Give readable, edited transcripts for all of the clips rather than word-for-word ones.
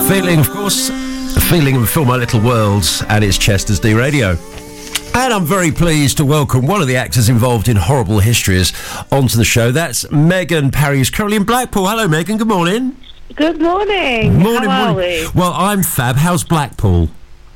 Feeling, of course, Feeling and Fill My Little Worlds, and it's Chester's D Radio. And I'm very pleased to welcome one of the actors involved in Horrible Histories onto the show. That's Megan Parry, who's currently in Blackpool. Hello, Megan. Good morning. Good morning. How are we? Well, I'm fab. How's Blackpool?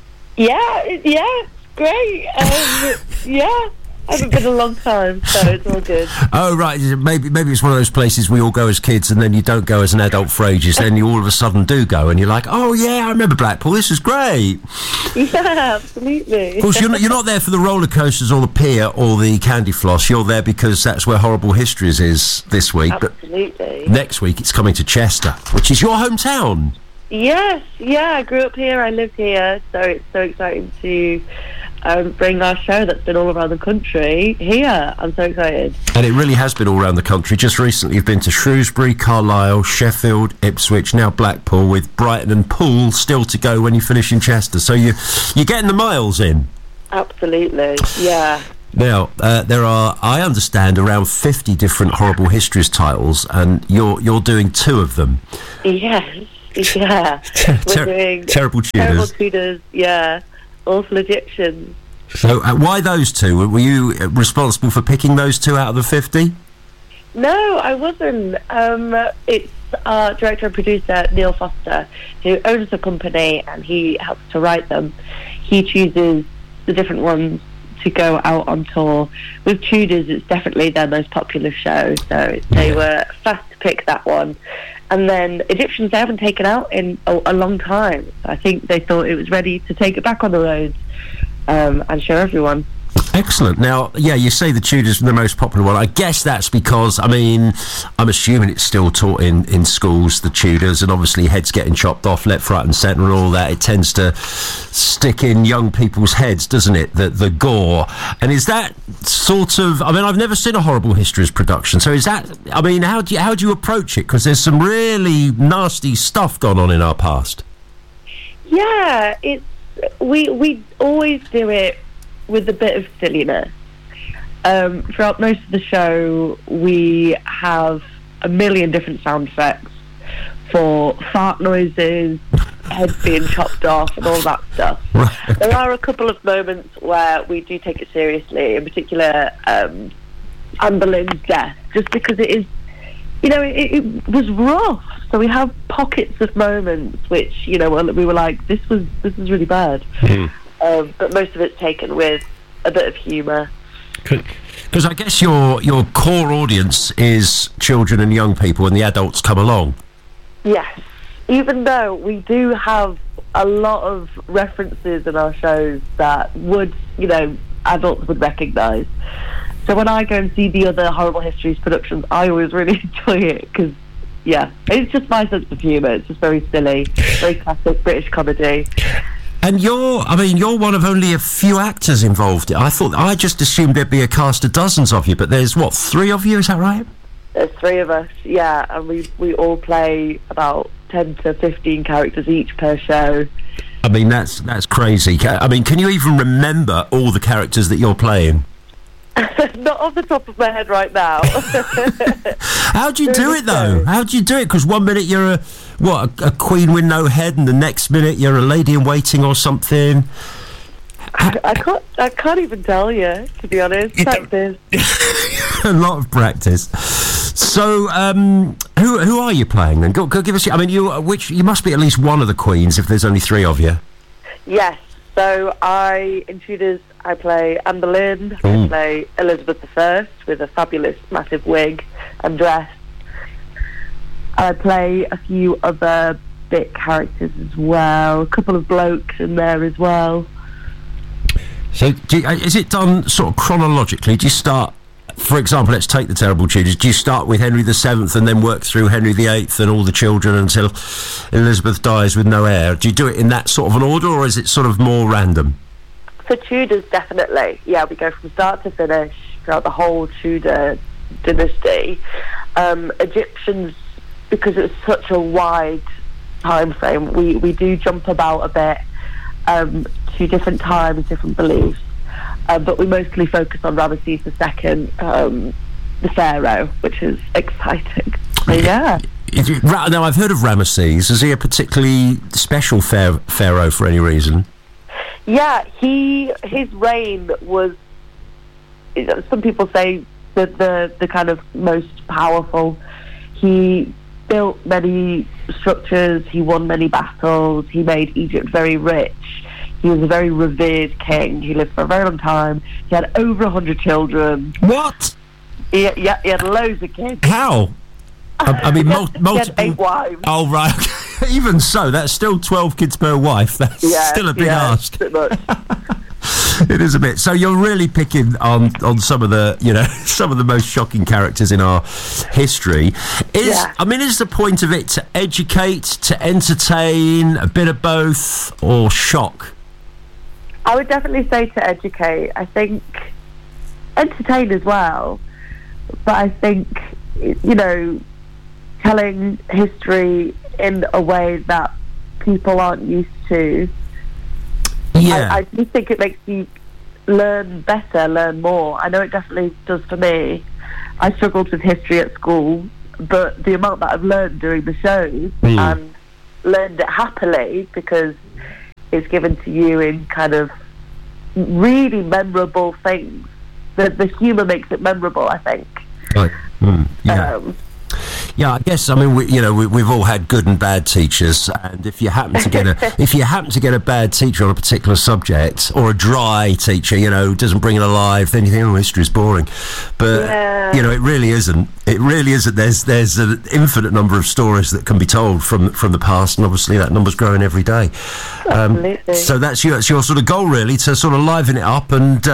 Yeah, great. Yeah, I haven't been a long time, so it's all good. Oh, right. Maybe it's one of those places we all go as kids and then you don't go as an adult for ages. Then you all of a sudden do go and you're like, oh, yeah, I remember Blackpool. This is great. Yeah, absolutely. Of course, you're not there for the roller coasters or the pier or the candy floss. You're there because that's where Horrible Histories is this week. Absolutely. But next week it's coming to Chester, which is your hometown. Yes, yeah. I grew up here. I live here, so it's so exciting to bring our show that's been all around the country here. I'm so excited. And it really has been all around the country. Just recently you've been to Shrewsbury, Carlisle, Sheffield, Ipswich, now Blackpool, with Brighton and Poole still to go when you finish in Chester. So you're getting the miles in. Absolutely, yeah. Now, there are, I understand, around 50 different Horrible Histories titles, and you're doing 2 of them. Yes, yeah. We're doing Terrible Tudors. Terrible Tudors, yeah. Awful Egyptians. So why those 2? Were you responsible for picking those 2 out of the 50? No, I wasn't. It's our director and producer, Neil Foster, who owns the company and he helps to write them. He chooses the different ones to go out on tour. With Tudors, it's definitely their most popular show, so they were fast to pick that one. And then Egyptians, they haven't taken out in a long time. I think they thought it was ready to take it back on the roads and show everyone. Excellent. Now, yeah, you say the Tudors are the most popular one. I guess that's because, I mean, I'm assuming it's still taught in schools, the Tudors, and obviously heads getting chopped off left, right and centre and all that. It tends to stick in young people's heads, doesn't it, the gore? And is that sort of, I mean, I've never seen a Horrible Histories production, so is that, I mean, how do you approach it? Because there's some really nasty stuff gone on in our past. Yeah, we always do it with a bit of silliness. Throughout most of the show, we have a million different sound effects for fart noises, heads being chopped off, and all that stuff. Right. There are a couple of moments where we do take it seriously, in particular, Anne Boleyn's death, just because it is, you know, it was rough. So we have pockets of moments which, you know, we were like, this was really bad. Mm. But most of it's taken with a bit of humour. Because I guess your core audience is children and young people, and the adults come along. Yes, even though we do have a lot of references in our shows that would, you know, adults would recognise. So when I go and see the other Horrible Histories productions, I always really enjoy it because, yeah, it's just my sense of humour. It's just very silly, very classic British comedy. And you're one of only a few actors involved. I just assumed there'd be a cast of dozens of you, but there's, 3 of you, is that right? There's 3 of us, yeah, and we all play about 10 to 15 characters each per show. I mean, that's crazy. I mean, can you even remember all the characters that you're playing? Not off the top of my head right now. How do you do it, though? How do you do it? Because one minute you're a queen with no head, and the next minute you're a lady in waiting or something. I can't even tell you, to be honest. Practice. A lot of practice. So, who are you playing then? Go give us. I mean, you must be at least one of the queens if there's only 3 of you. Yes. So in Tudors, I play Anne Boleyn. I play Elizabeth I with a fabulous massive wig and dress. I play a few other bit characters as well. A couple of blokes in there as well. So is it done sort of chronologically? Do you start, for example, let's take the Terrible Tudors. Do you start with Henry VII and then work through Henry VIII and all the children until Elizabeth dies with no heir? Do you do it in that sort of an order, or is it sort of more random? For Tudors, definitely. Yeah, we go from start to finish throughout the whole Tudor dynasty. Egyptians, because it's such a wide time frame, we do jump about a bit to different times, different beliefs. But we mostly focus on Ramesses II, the pharaoh, which is exciting. So, yeah. Now, I've heard of Ramesses. Is he a particularly special pharaoh for any reason? Yeah, his reign was, some people say, the kind of most powerful. He built many structures, he won many battles, he made Egypt very rich. He was a very revered king. He lived for a very long time. He had over 100 children. What? He had loads of kids. How? I mean, multiple... He had 8 wives. Oh, right. Even so, that's still 12 kids per wife. That's still a big ask. Pretty much. It is a bit. So you're really picking on some of the, some of the most shocking characters in our history. I mean, is the point of it to educate, to entertain, a bit of both, or shock? I would definitely say to educate. I think entertain as well, but I think, telling history in a way that people aren't used to. Yeah. I do think it makes you learn better, learn more. I know it definitely does for me. I struggled with history at school, but the amount that I've learned during the shows and learned it happily because it's given to you in kind of really memorable things. The humour makes it memorable, I think. Right. Yeah, I guess. I mean, we've all had good and bad teachers, and if you happen to get a bad teacher on a particular subject, or a dry teacher, who doesn't bring it alive, then you think, oh, history's boring. But it really isn't. It really isn't. There's an infinite number of stories that can be told from the past, and obviously that number's growing every day. Absolutely. So that's your sort of goal, really, to sort of liven it up, and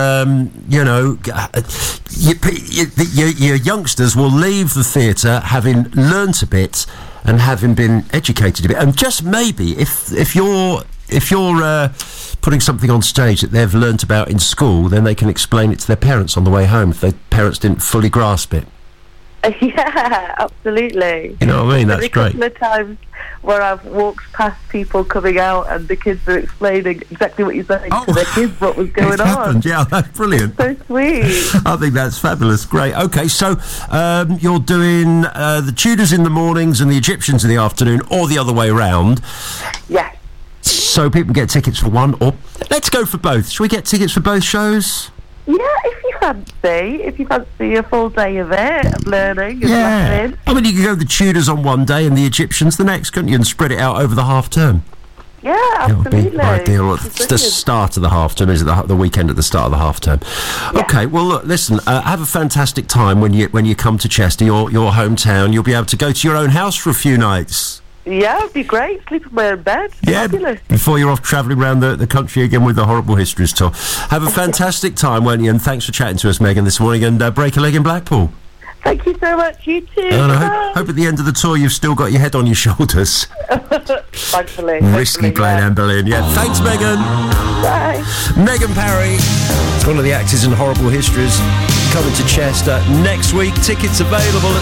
your youngsters will leave the theatre having learnt a bit and having been educated a bit, and just maybe if you're putting something on stage that they've learnt about in school, then they can explain it to their parents on the way home if their parents didn't fully grasp it. Yeah, absolutely. You know what I mean? That's great. A couple of times where I've walked past people coming out and the kids are explaining exactly what you're saying to their kids, what was going on. Happened. Yeah, that's brilliant. So sweet. I think that's fabulous. Great. Okay, so you're doing the Tudors in the mornings and the Egyptians in the afternoon, or the other way around. Yes. So people get tickets for one, or let's go for both. Shall we get tickets for both shows? Yeah, if you fancy a full day of it, of learning and laughing. I mean, you could go the Tudors on one day and the Egyptians the next, couldn't you, and spread it out over the half term? Yeah, absolutely. It would be ideal. It's the start of the half term, is it? The weekend at the start of the half term. Yeah. Okay, well, look, listen, have a fantastic time when you come to Chester, your hometown. You'll be able to go to your own house for a few nights. Yeah, it'd be great. Sleep in my own bed. Yeah, fabulous. Before you're off travelling around the country again with the Horrible Histories tour. Have a fantastic time, won't you? And thanks for chatting to us, Megan, this morning. And break a leg in Blackpool. Thank you so much. You too. And I hope at the end of the tour you've still got your head on your shoulders. Thankfully. Risky playing Anne Boleyn. Yeah. Thanks, Megan. Bye. Megan Parry, one of the actors in Horrible Histories, coming to Chester next week. Tickets available at